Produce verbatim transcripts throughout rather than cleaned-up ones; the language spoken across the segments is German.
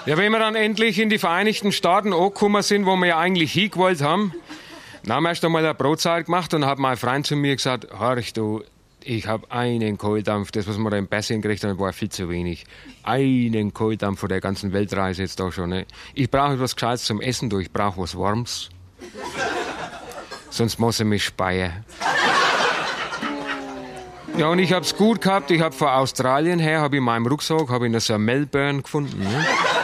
Ja, wenn wir dann endlich in die Vereinigten Staaten angekommen sind, wo wir ja eigentlich hingewollt haben, dann haben wir erst einmal eine Brotzeit gemacht und hat mein Freund zu mir gesagt, horch du, ich habe einen Kohldampf, das, was wir da im Pässchen gekriegt haben, war viel zu wenig. Einen Kohldampf von der ganzen Weltreise jetzt da schon. Ne? Ich brauche etwas Gescheites zum Essen, du, ich brauche was Warmes. Sonst muss ich mich speien. Ja, und ich hab's gut gehabt. Ich hab von Australien her, hab in meinem Rucksack, hab ich noch so ein Melbourne gefunden. Ne?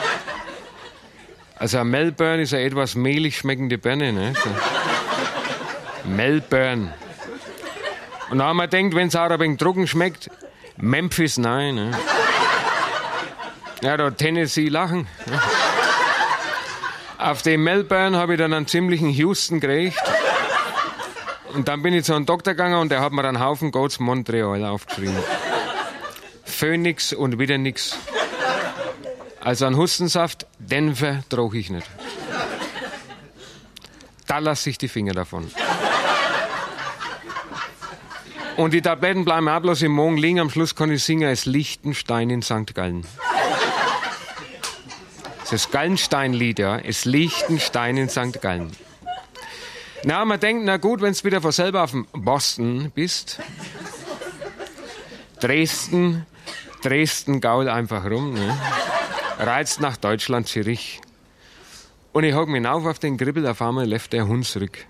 Also ein Melbourne ist eine etwas mehlig schmeckende Birne. Ne? So. Melbourne. Und dann haben wir gedacht, wenn es auch ein wenig trocken schmeckt, Memphis, nein. Ne? Ja, da Tennessee lachen. Ne? Auf dem Melbourne habe ich dann einen ziemlichen Houston gekriegt. Und dann bin ich zu einem Doktor gegangen und der hat mir einen Haufen Goats Montreal aufgeschrieben. Phoenix und wieder nix. Also einen Hustensaft, Denver trage ich nicht. Da lasse ich die Finger davon. Und die Tabletten bleiben auch bloß im Morgen liegen. Am Schluss kann ich singen, es Liechtenstein in Sankt Gallen. Das ist das Gallenstein-Lied, ja. Es Liechtenstein in Sankt Gallen. Na, man denkt, na gut, wenn du wieder von selber auf dem Boston bist. Dresden, Dresden gaul einfach rum, ne? Reizt nach Deutschland, Zürich. Und ich hock mich auf auf den Kribbel, auf einmal läuft der Hund zurück.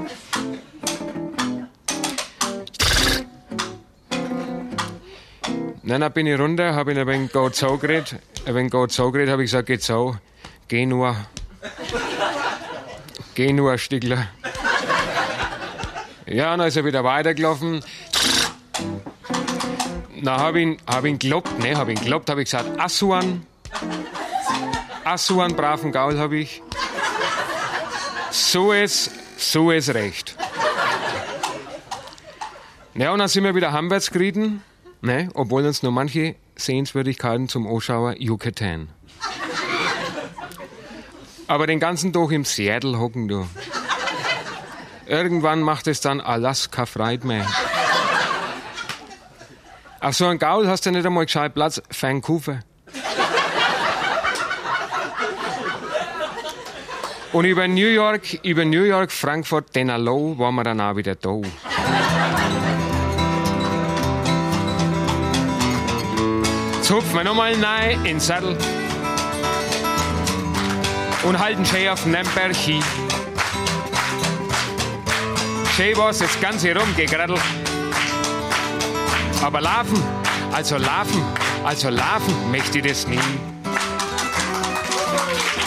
Dann bin ich runter, hab ihn ein wenig gut zugeredet. Ein wenig gut zugeredet, hab ich gesagt, geht so, geh nur. Geh nur, Stiegler. Ja, dann ist er wieder weitergelaufen. Dann hab ich ihn, hab ihn gelobt, ne, hab ihn gelobt, hab ich gesagt, Assuan. Assuan, braven Gaul, hab ich. So ist, so ist recht. Ja, und dann sind wir wieder heimwärts geritten. Ne, obwohl uns nur manche Sehenswürdigkeiten zum Anschauer Yucatan. Aber den ganzen Tag im Seattle hocken, du. Irgendwann macht es dann Alaska Freit mehr. Auf so einen Gaul hast du nicht einmal gescheit Platz. Vancouver. Und über New York, über New York, Frankfurt, Denalo waren wir dann auch wieder da. Jetzt hupfen wir nochmal rein in den Sattel und halten schön auf den Nürnberg hin. Schön war's, das Ganze rumgegraddelt. Aber laufen, also laufen, also laufen möchte ich das nie.